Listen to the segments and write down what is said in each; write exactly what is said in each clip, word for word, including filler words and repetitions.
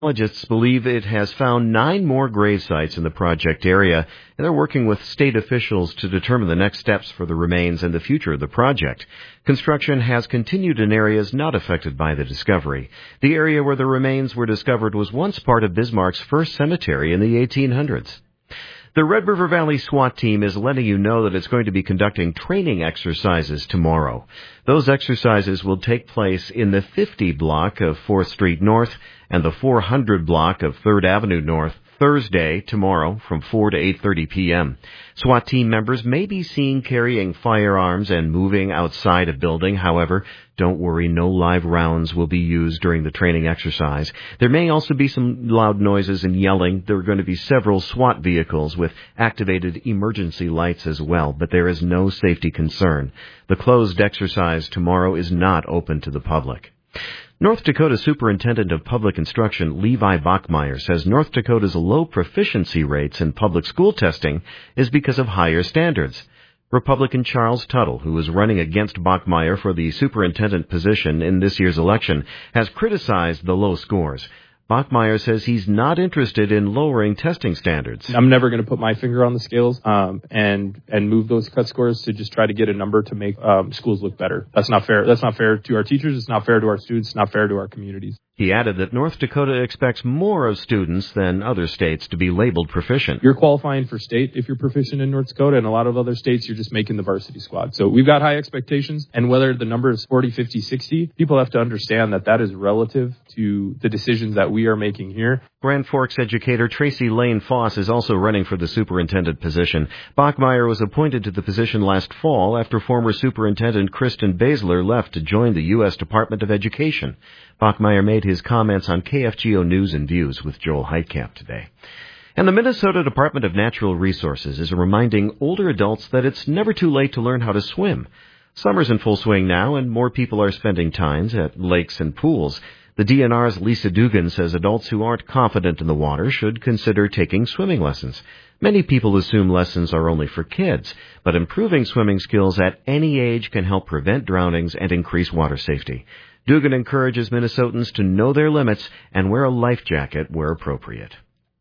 Geologists believe it has found nine more grave sites in the project area, and they're working with state officials to determine the next steps for the remains and the future of the project. Construction has continued in areas not affected by the discovery. The area where the remains were discovered was once part of Bismarck's first cemetery in the eighteen hundreds. The Red River Valley SWAT team is letting you know that it's going to be conducting training exercises tomorrow. Those exercises will take place in the fifty block of fourth Street North and the four hundred block of third Avenue North Thursday, tomorrow, from four to eight thirty p.m. SWAT team members may be seen carrying firearms and moving outside a building. However, don't worry, no live rounds will be used during the training exercise. There may also be some loud noises and yelling. There are going to be several SWAT vehicles with activated emergency lights as well, but there is no safety concern. The closed exercise tomorrow is not open to the public. North Dakota Superintendent of Public Instruction Levi Bachmeyer says North Dakota's low proficiency rates in public school testing is because of higher standards. Republican Charles Tuttle, who is running against Bachmeyer for the superintendent position in this year's election, has criticized the low scores. Bachmeyer says he's not interested in lowering testing standards. I'm never going to put my finger on the scales um, and and move those cut scores to just try to get a number to make um, schools look better. That's not fair. That's not fair to our teachers. It's not fair to our students. It's not fair to our communities. He added that North Dakota expects more of students than other states to be labeled proficient. You're qualifying for state if you're proficient in North Dakota, and a lot of other states you're just making the varsity squad. So we've got high expectations, and whether the number is forty, fifty, sixty, people have to understand that that is relative to the decisions that we are making here. Grand Forks educator Tracy Lane Foss is also running for the superintendent position. Bachmeyer was appointed to the position last fall after former Superintendent Kristen Baszler left to join the U S Department of Education. Bachmeyer made his comments on K F G O News and Views with Joel Heitkamp today. And the Minnesota Department of Natural Resources is reminding older adults that it's never too late to learn how to swim. Summer's in full swing now, and more people are spending time at lakes and pools. The D N R's Lisa Dugan says adults who aren't confident in the water should consider taking swimming lessons. Many people assume lessons are only for kids, but improving swimming skills at any age can help prevent drownings and increase water safety. Dugan encourages Minnesotans to know their limits and wear a life jacket where appropriate.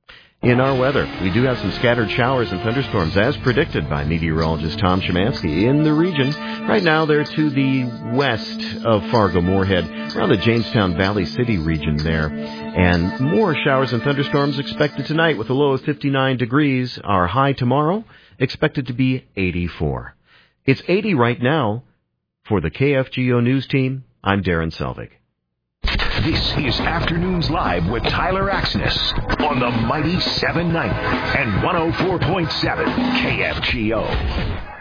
In our weather, we do have some scattered showers and thunderstorms as predicted by meteorologist Tom Szymanski in the region. Right now, they're to the west of Fargo-Moorhead, around the Jamestown Valley City region there. And more showers and thunderstorms expected tonight with a low of fifty-nine degrees. Our high tomorrow expected to be eighty-four. It's eighty right now. For the K F G O News team, I'm Darren Selvig. This is Afternoons Live with Tyler Axness on the mighty seven ninety and one oh four point seven K F G O.